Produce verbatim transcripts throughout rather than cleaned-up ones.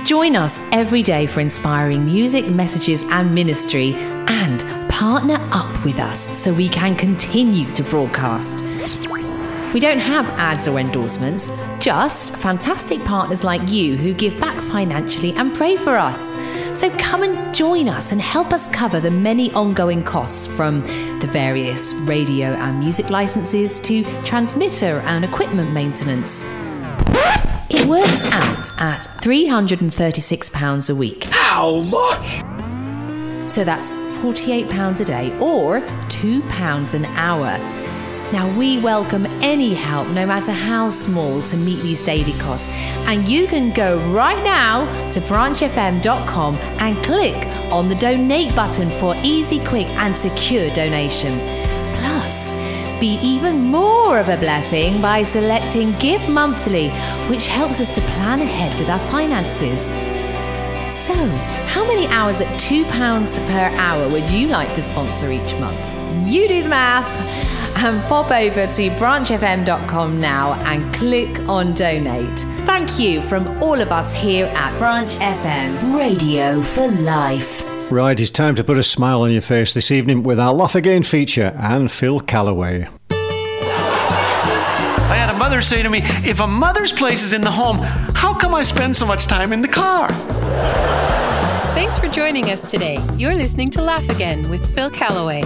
Join us every day for inspiring music, messages and ministry, and partner up with us so we can continue to broadcast. We don't have ads or endorsements, just fantastic partners like you who give back financially and pray for us. So come and join us and help us cover the many ongoing costs, from the various radio and music licenses to transmitter and equipment maintenance. It works out at three hundred thirty-six pounds a week. How much? So that's forty-eight pounds a day or two pounds an hour. Now, we welcome any help, no matter how small, to meet these daily costs. And you can go right now to branch f m dot com and click on the donate button for easy, quick and secure donation. Plus, be even more of a blessing by selecting Give Monthly, which helps us to plan ahead with our finances. So, how many hours at two pounds per hour would you like to sponsor each month? You do the math. And pop over to branch f m dot com now and click on donate. Thank you from all of us here at Branch F M. Radio for life. Right, it's time to put a smile on your face this evening with our Laugh Again feature and Phil Callaway. I had a mother say to me, if a mother's place is in the home, how come I spend so much time in the car? Thanks for joining us today. You're listening to Laugh Again with Phil Callaway.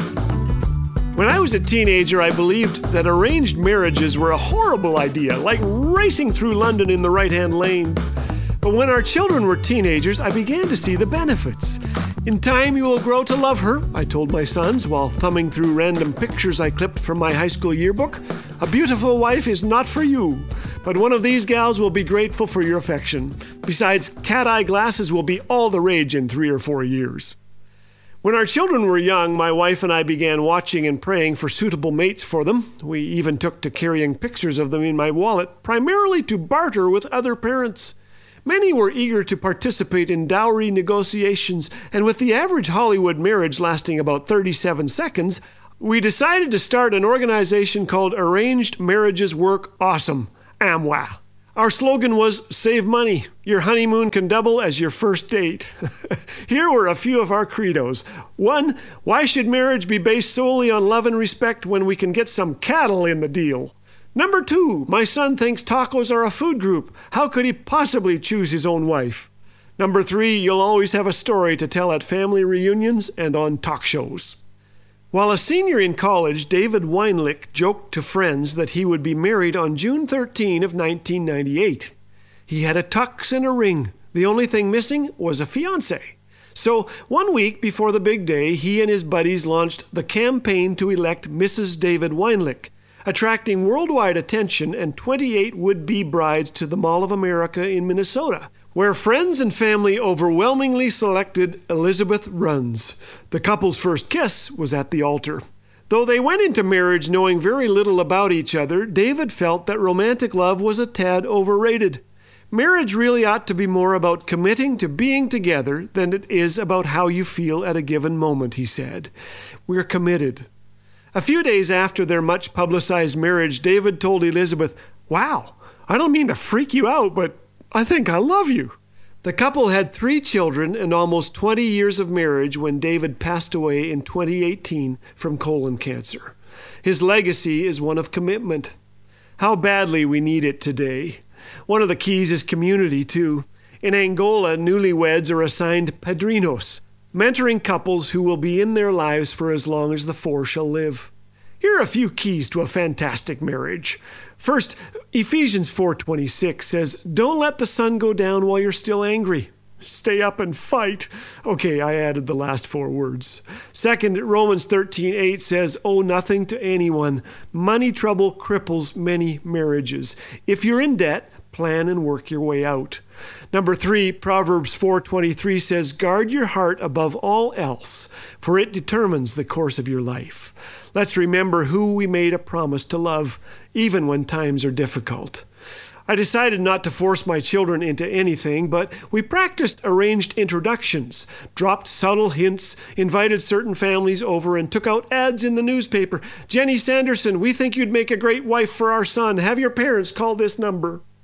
When I was a teenager, I believed that arranged marriages were a horrible idea, like racing through London in the right-hand lane. But when our children were teenagers, I began to see the benefits. In time, you will grow to love her, I told my sons while thumbing through random pictures I clipped from my high school yearbook. A beautiful wife is not for you, but one of these gals will be grateful for your affection. Besides, cat-eye glasses will be all the rage in three or four years. When our children were young, my wife and I began watching and praying for suitable mates for them. We even took to carrying pictures of them in my wallet, primarily to barter with other parents. Many were eager to participate in dowry negotiations, and with the average Hollywood marriage lasting about thirty-seven seconds, we decided to start an organization called Arranged Marriages Work Awesome, A M W A. Our slogan was, save money. Your honeymoon can double as your first date. Here were a few of our credos. One, why should marriage be based solely on love and respect when we can get some cattle in the deal? Number two, my son thinks tacos are a food group. How could he possibly choose his own wife? Number three, you'll always have a story to tell at family reunions and on talk shows. While a senior in college, David Weinlich joked to friends that he would be married on June thirteenth of nineteen ninety-eight. He had a tux and a ring. The only thing missing was a fiancé. So one week before the big day, he and his buddies launched the campaign to elect Missus David Weinlich, attracting worldwide attention and twenty-eight would-be brides to the Mall of America in Minnesota, where friends and family overwhelmingly selected Elizabeth Runs. The couple's first kiss was at the altar. Though they went into marriage knowing very little about each other, David felt that romantic love was a tad overrated. Marriage really ought to be more about committing to being together than it is about how you feel at a given moment, he said. We're committed. A few days after their much-publicized marriage, David told Elizabeth, "Wow, I don't mean to freak you out, but I think I love you." The couple had three children and almost twenty years of marriage when David passed away in twenty eighteen from colon cancer. His legacy is one of commitment. How badly we need it today. One of the keys is community, too. In Angola, newlyweds are assigned padrinos, mentoring couples who will be in their lives for as long as the four shall live. Here are a few keys to a fantastic marriage. First, Ephesians four twenty-six says, "Don't let the sun go down while you're still angry. Stay up and fight." Okay, I added the last four words. Second, Romans thirteen eight says, "Owe nothing to anyone. Money trouble cripples many marriages. If you're in debt, plan and work your way out." Number three, Proverbs four twenty-three says, "Guard your heart above all else, for it determines the course of your life." Let's remember who we made a promise to love, even when times are difficult. I decided not to force my children into anything, but we practiced arranged introductions, dropped subtle hints, invited certain families over, and took out ads in the newspaper. "Jenny Sanderson, we think you'd make a great wife for our son. Have your parents call this number."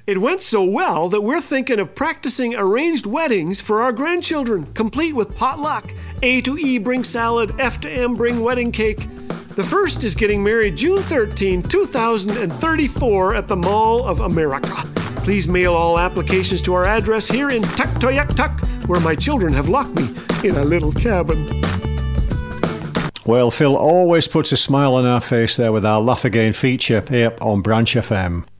It went so well that we're thinking of practicing arranged weddings for our grandchildren, complete with potluck. A to E bring salad, F to M bring wedding cake. The first is getting married June thirteenth, two thousand thirty-four at the Mall of America. Please mail all applications to our address here in Tuktoyaktuk, where my children have locked me in a little cabin. Well, Phil always puts a smile on our face there with our Laugh Again feature here on Branch F M.